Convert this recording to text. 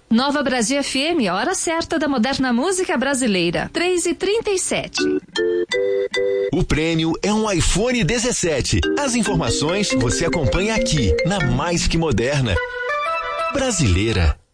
Nova Brasil FM, a hora certa da moderna música brasileira. 3h37. O prêmio é um iPhone 17. As informações você acompanha aqui, na Mais Que Moderna. Brasileira.